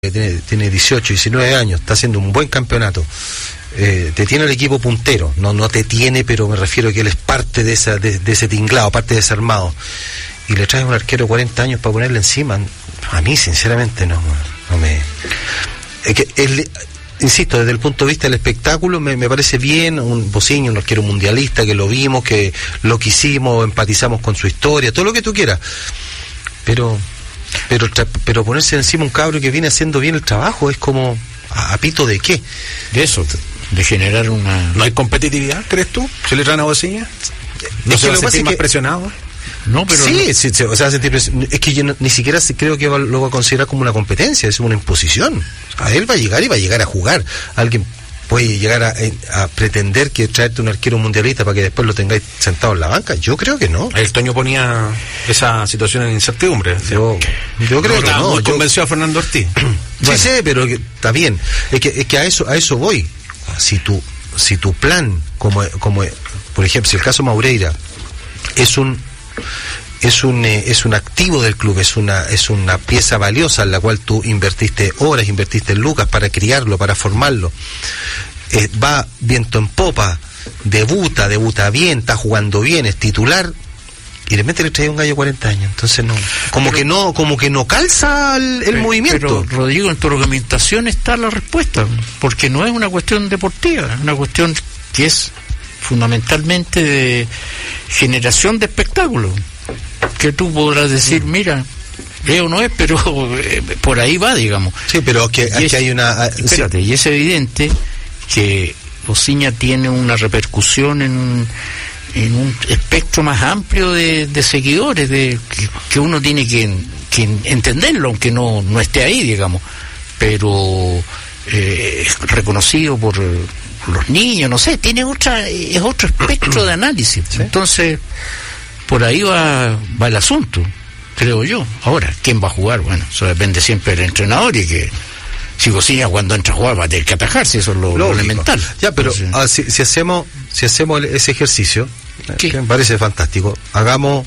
tiene 18, 19 años, está haciendo un buen campeonato, te tiene el equipo puntero, no te tiene, pero me refiero a que él es parte de ese tinglado, parte de ese armado, y le traes un arquero de 40 años para ponerle encima. A mí sinceramente no me... Es que insisto, desde el punto de vista del espectáculo me parece bien un Bociña, un arquero mundialista, que lo vimos, que lo quisimos, empatizamos con su historia, todo lo que tú quieras, pero ponerse encima un cabro que viene haciendo bien el trabajo es como ¿a pito de qué? De eso, de generar una... ¿No hay competitividad, crees tú? ¿Se le traen a Bociña? ¿No se va a sentir más presionado? No, pero sí, o sea, es que yo ni siquiera creo que lo va a considerar como una competencia, es una imposición. A él va a llegar y va a llegar a jugar. Alguien puede llegar a pretender que traerte un arquero mundialista para que después lo tengáis sentado en la banca. Yo creo que no. El Toño ponía esa situación en incertidumbre. Yo creo que no. Convenció a Fernando Ortiz. Bueno. Sí, pero está bien. Es que a eso voy. Si tu plan, como por ejemplo, si el caso Maureira es un activo del club, es una pieza valiosa en la cual tú invertiste horas, invertiste lucas para criarlo, para formarlo, va viento en popa, debuta bien, está jugando bien, es titular, y de repente le trae un gallo de 40 años, entonces como que no calza el movimiento. Pero Rodrigo, en tu argumentación está la respuesta, porque no es una cuestión deportiva, es una cuestión que es fundamentalmente de generación de espectáculo, que tú podrás decir, mira, Leo no es, pero por ahí va, digamos. Sí, pero aquí hay una... Espérate, sí. Y es evidente que Bociña tiene una repercusión en un espectro más amplio de seguidores, que uno tiene que entenderlo, aunque no esté ahí, digamos, pero es reconocido por los niños, no sé, es otro espectro de análisis. ¿Sí? Entonces, por ahí va el asunto, creo yo. Ahora, ¿quién va a jugar? Bueno, eso depende siempre del entrenador, y que si Bociña cuando entra a jugar va a tener que atajarse, eso es lo elemental. Ya, pero si hacemos ese ejercicio, que me parece fantástico, hagamos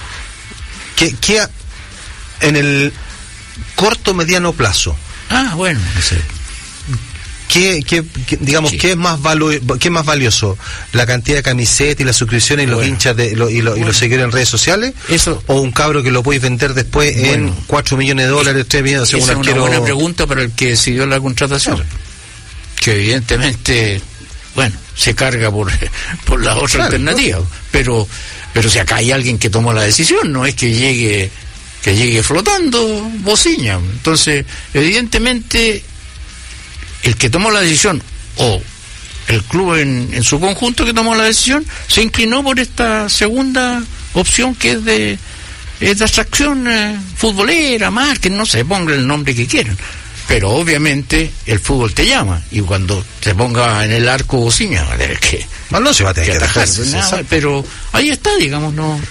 que en el corto mediano plazo. Bueno, no sé. ¿Qué es más valioso? ¿La cantidad de camisetas y las suscripciones y los hinchas y los seguidores en redes sociales? Eso, ¿o un cabro que lo podéis vender después en $4 millones, 3 millones, según esa es arquero? Una buena pregunta para el que decidió la contratación. Claro. Que evidentemente, se carga por la otra alternativa. Pero si acá hay alguien que tomó la decisión, no es que llegue flotando Bociña. Entonces, evidentemente, el que tomó la decisión, o el club en su conjunto que tomó la decisión, se inclinó por esta segunda opción, que es de atracción futbolera, marketing, no sé, ponga el nombre que quieran. Pero obviamente el fútbol te llama, y cuando te ponga en el arco Bociña, va a tener que... No se va a tener que atajarse. Pero ahí está, digamos, no...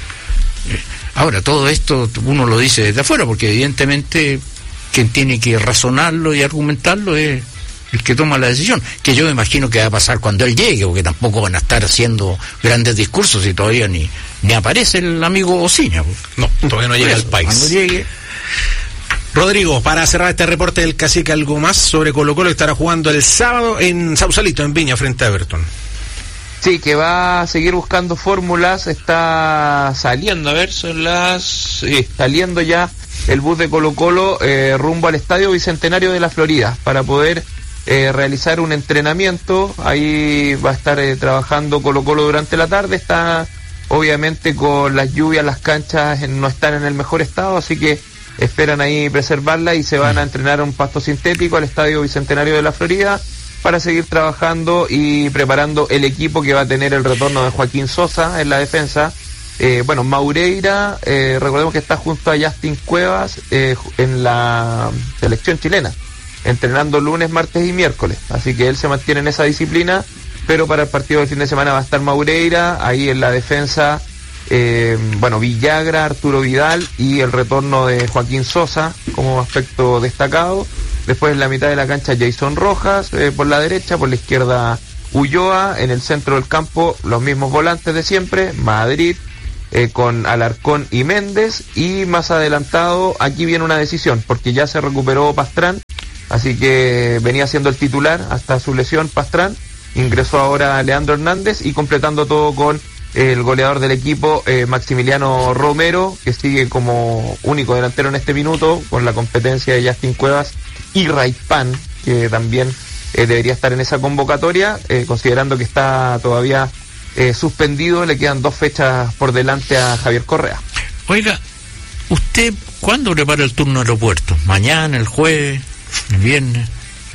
Ahora, todo esto uno lo dice desde afuera, porque evidentemente quien tiene que razonarlo y argumentarlo es el que toma la decisión, que yo me imagino que va a pasar cuando él llegue, porque tampoco van a estar haciendo grandes discursos y todavía ni aparece el amigo Bociña. No, todavía no llega al país. Cuando llegue... Rodrigo, para cerrar este reporte del Cacique, algo más sobre Colo-Colo, que estará jugando el sábado en Sausalito, en Viña, frente a Everton. Sí, que va a seguir buscando fórmulas, está saliendo, saliendo ya el bus de Colo-Colo rumbo al Estadio Bicentenario de la Florida para poder realizar un entrenamiento. Ahí va a estar trabajando Colo-Colo durante la tarde. Está obviamente con las lluvias, las canchas no están en el mejor estado, así que esperan ahí preservarla y se van a entrenar a un pasto sintético al Estadio Bicentenario de la Florida para seguir trabajando y preparando el equipo que va a tener el retorno de Joaquín Sosa en la defensa. Maureira, recordemos que está junto a Justin Cuevas en la selección chilena, entrenando lunes, martes y miércoles, así que él se mantiene en esa disciplina, pero para el partido del fin de semana va a estar Maureira, ahí en la defensa, Villagra, Arturo Vidal y el retorno de Joaquín Sosa como aspecto destacado. Después en la mitad de la cancha Jason Rojas, por la derecha, por la izquierda Ulloa, en el centro del campo los mismos volantes de siempre, Madrid, con Alarcón y Méndez, y más adelantado aquí viene una decisión, porque ya se recuperó Pastrán, así que venía siendo el titular hasta su lesión Pastrán, ingresó ahora Leandro Hernández y completando todo con el goleador del equipo, Maximiliano Romero, que sigue como único delantero en este minuto, con la competencia de Justin Cuevas y Raipán, que también debería estar en esa convocatoria, considerando que está todavía suspendido, le quedan 2 fechas por delante a Javier Correa. Oiga, ¿usted cuándo prepara el turno aeropuerto? ¿Mañana, el jueves, el viernes?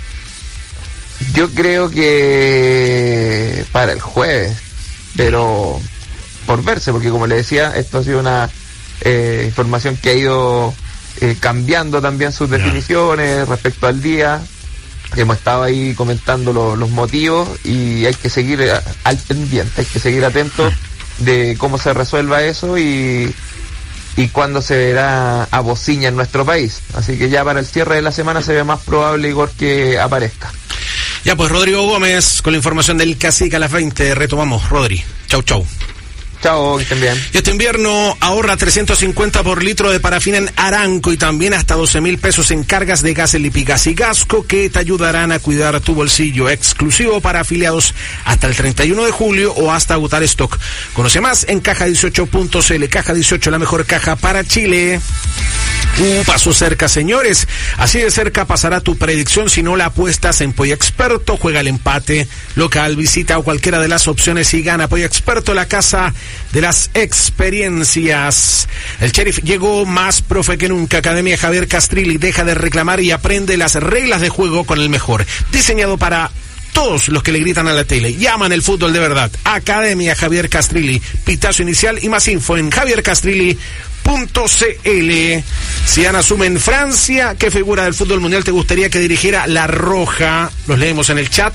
Yo creo que para el jueves, pero por verse, porque como le decía, esto ha sido una información que ha ido cambiando también sus definiciones respecto al día. Hemos estado ahí comentando los motivos y hay que seguir al pendiente, hay que seguir atentos de cómo se resuelva eso y cuándo se verá a Bociña en nuestro país. Así que ya para el cierre de la semana se ve más probable, Igor, que aparezca. Ya pues, Rodrigo Gómez con la información del Cacique a las 20. Retomamos, Rodri. Chau, chau. Chao, que estén bien. Y este invierno ahorra 350 por litro de parafina en Aranco y también hasta 12,000 pesos en cargas de gas Lipigas y Gasco que te ayudarán a cuidar tu bolsillo. Exclusivo para afiliados hasta el 31 de julio o hasta agotar stock. Conoce más en caja18.cl. Caja 18, la mejor caja para Chile. Paso cerca, señores. Así de cerca pasará tu predicción si no la apuestas en Polla Experto. Juega el empate local, visita o cualquiera de las opciones y gana. Polla Experto, la casa de las experiencias. El Sheriff llegó más profe que nunca. Academia Javier Castrilli. Deja de reclamar y aprende las reglas de juego con el mejor. Diseñado para todos los que le gritan a la tele y aman el fútbol de verdad. Academia Javier Castrilli. Pitazo inicial y más info en javiercastrilli.cl. Zidane asume en Francia. ¿Qué figura del fútbol mundial te gustaría que dirigiera La Roja? Los leemos en el chat.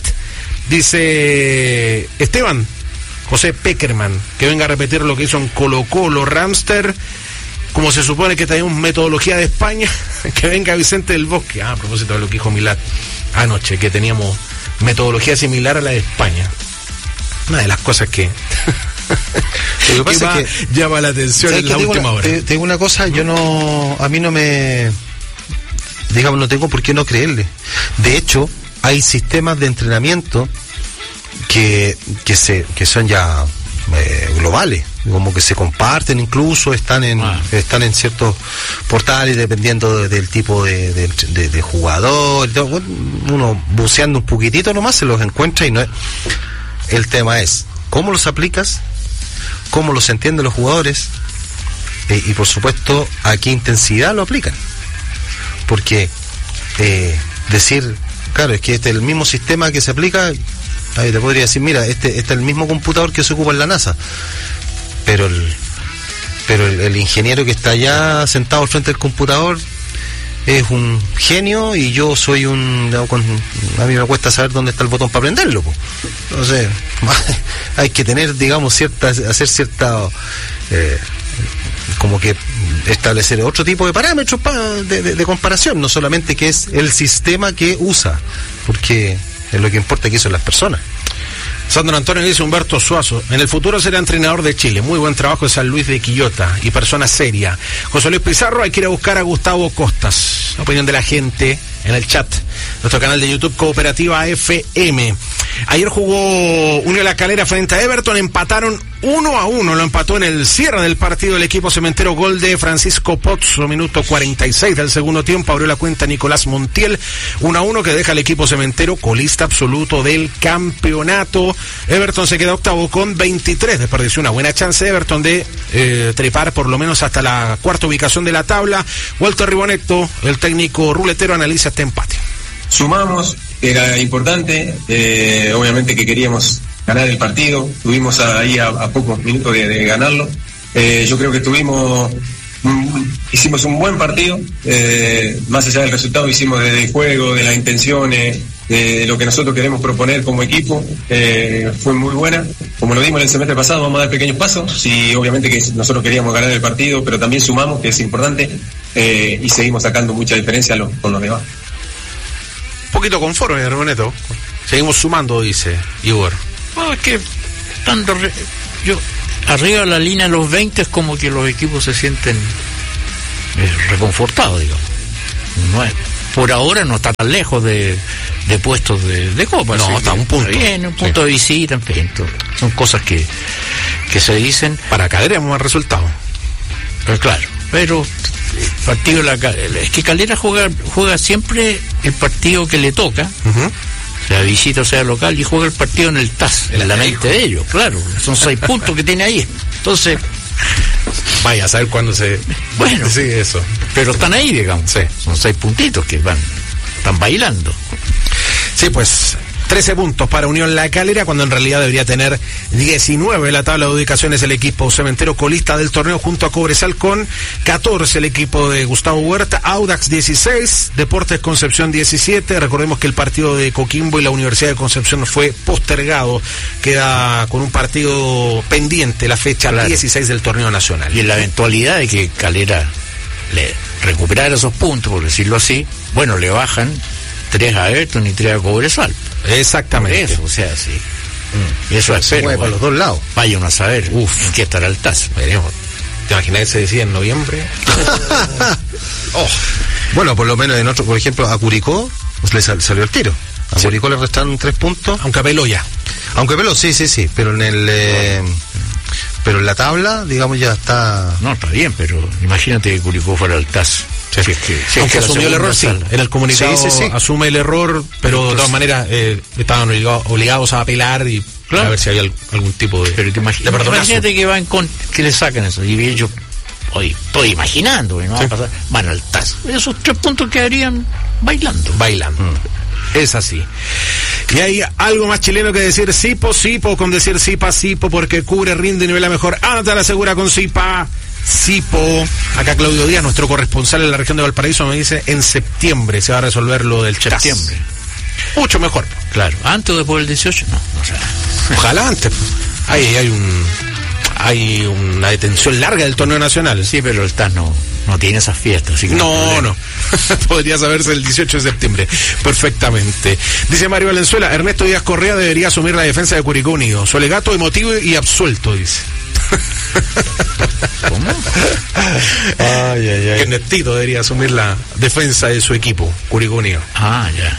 Dice Esteban José Peckerman, que venga a repetir lo que hizo en Colo-Colo. Ramster, como se supone que tenemos metodología de España, que venga Vicente del Bosque. A propósito de lo que dijo Milad anoche, que teníamos metodología similar a la de España. Una de las cosas que lo que pasa es que llama la atención en la última hora. Te digo una cosa, a mí no me, digamos, no tengo por qué no creerle. De hecho, hay sistemas de entrenamiento que son ya globales, como que se comparten, incluso están en ciertos portales dependiendo del tipo de jugador. Uno buceando un poquitito nomás se los encuentra y no es. El tema es cómo los aplicas, cómo los entienden los jugadores y por supuesto a qué intensidad lo aplican, porque decir, claro, es que este es el mismo sistema que se aplica. Ahí te podría decir, mira, este es el mismo computador que se ocupa en la NASA, pero el ingeniero que está allá sentado al frente del computador es un genio y yo soy a mí me cuesta saber dónde está el botón para prenderlo, pues. Entonces hay que tener, digamos, hacer cierta como que establecer otro tipo de parámetros de comparación, no solamente que es el sistema que usa, porque es lo que importa que son las personas. Sandro Antonio dice Humberto Suazo, en el futuro será entrenador de Chile, muy buen trabajo de San Luis de Quillota y persona seria. José Luis Pizarro, hay que ir a buscar a Gustavo Costas. Opinión de la gente en el chat, nuestro canal de YouTube Cooperativa FM. Ayer jugó Unión La Calera frente a Everton, empataron 1-1, lo empató en el cierre del partido el equipo cementero, gol de Francisco Pozzo, minuto 46 del segundo tiempo, abrió la cuenta Nicolás Montiel, 1-1 que deja al equipo cementero colista absoluto del campeonato. Everton se queda octavo con 23, desperdició una buena chance Everton de trepar por lo menos hasta la cuarta ubicación de la tabla. Walter Ribonetto, el técnico ruletero, analiza este empate. Sumamos, era importante, obviamente que queríamos ganar el partido, estuvimos ahí a pocos minutos de ganarlo. Yo creo que hicimos un buen partido, más allá del resultado hicimos del juego, de las intenciones, de lo que nosotros queremos proponer como equipo, fue muy buena. Como lo dimos en el semestre pasado, vamos a dar pequeños pasos, y obviamente que nosotros queríamos ganar el partido, pero también sumamos, que es importante, y seguimos sacando mucha diferencia con los demás. Un poquito conforme, Reboneto. Seguimos sumando, dice Igor. No, es que arriba de la línea de los 20 es como que los equipos se sienten reconfortados, digamos. No es, por ahora no está tan lejos de puestos de Copa. No, está un punto. Bien, un punto de visita, en fin. Son cosas que se dicen. Para Calera es un buen resultado. Claro, pero el partido es que Calera juega siempre el partido que le toca, sea visita o sea local, y juega el partido en el TAS, en la mente de ellos, claro. Son 6 puntos que tiene ahí. Entonces, vaya a saber cuándo se... Bueno, sí, eso. Pero están ahí, digamos. Sí. Son 6 puntitos que están bailando. Sí, pues 13 puntos para Unión La Calera, cuando en realidad debería tener 19 en la tabla de ubicaciones el equipo cementero, colista del torneo junto a Cobresal con 14 el equipo de Gustavo Huerta, Audax 16, Deportes Concepción 17. Recordemos que el partido de Coquimbo y la Universidad de Concepción fue postergado, queda con un partido pendiente la fecha 16 del torneo nacional. Y en la eventualidad de que Calera le recuperara esos puntos, por decirlo así, bueno, le bajan 3 a Everton y 3 a Cobresal. Exactamente. Eso, o sea, sí. Eso es, pero para los dos lados. Vaya uno a saber en qué estará el TAS. Veremos. ¿Te imaginas que se decide en noviembre? Bueno, por lo menos en otro, por ejemplo, a Curicó le salió el tiro. A Curicó le restaron 3 puntos. Aunque apeló ya. Sí, pero pero en la tabla, digamos, ya está... No, está bien, pero imagínate que Curicó fuera al TAS. Si aunque asumió el error, sí. En el comunicado asume el error, pero de todas maneras estaban obligados a apelar y a ver si había algún tipo de... Pero imagínate que que le sacan eso. Y ellos, hoy estoy imaginando, ¿no? Van al TAS. Esos 3 puntos quedarían bailando. Es así. Y hay algo más chileno que decir Sipo, con decir Sipo, porque cubre, rinde y nivela mejor. Anda la segura con Sipo. Acá Claudio Díaz, nuestro corresponsal en la región de Valparaíso, me dice en septiembre se va a resolver lo del septiembre. Mucho mejor. Claro. ¿Antes o después del 18? No sé. Ojalá antes. Hay una detención larga del torneo nacional. Sí, pero el TAS no tiene esas fiestas. Así que no. Podría saberse el 18 de septiembre perfectamente. Dice Mario Valenzuela, Ernesto Díaz Correa debería asumir la defensa de Curicó Unido. Su alegato emotivo y absuelto, dice. ¿Cómo? Ay. Ernestito debería asumir la defensa de su equipo, Curicó Unido. Ya.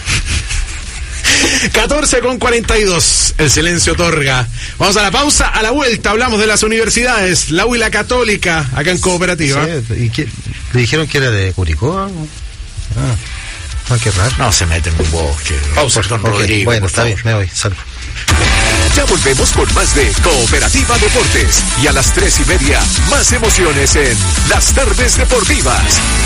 14:42, el silencio otorga. Vamos a la pausa, a la vuelta hablamos de las universidades, la U y la Católica, acá en Cooperativa. Sí, ¿y le dijeron que era de Curicó? Qué raro. No se meten en un bosque. Pausa, Rodrigo. Bueno, está bien, me voy, salvo. Ya volvemos con más de Cooperativa Deportes y a las 3:30 más emociones en Las Tardes Deportivas.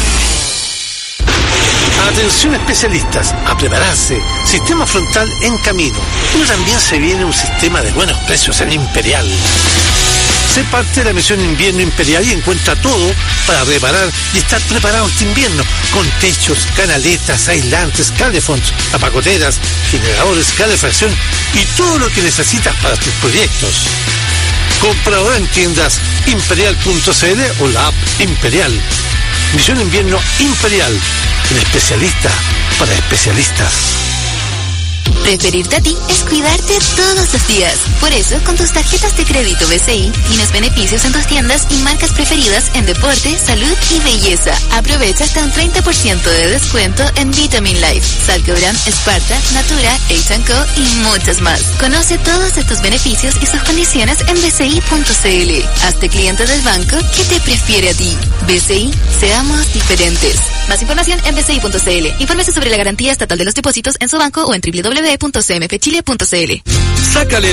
Atención especialistas, a prepararse. Sistema frontal en camino. Pero también se viene un sistema de buenos precios en Imperial. Sé parte de la misión Invierno Imperial y encuentra todo para reparar y estar preparado este invierno, con techos, canaletas, aislantes, calefonds, apagoteras, generadores, calefacción y todo lo que necesitas para tus proyectos. Compra ahora en tiendas imperial.cl o la app Imperial. Misión Invierno Imperial, el especialista para especialistas. Preferirte a ti es cuidarte todos los días. Por eso, con tus tarjetas de crédito BCI, tienes beneficios en tus tiendas y marcas preferidas en deporte, salud y belleza. Aprovecha hasta un 30% de descuento en Vitamin Life, Salcobran, Sparta, Natura, H&Co y muchas más. Conoce todos estos beneficios y sus condiciones en bci.cl. Hazte cliente del banco que te prefiere a ti. BCI, seamos diferentes. Más información en bci.cl. Infórmese sobre la garantía estatal de los depósitos en su banco o en www.cmfchile.cl. Sácale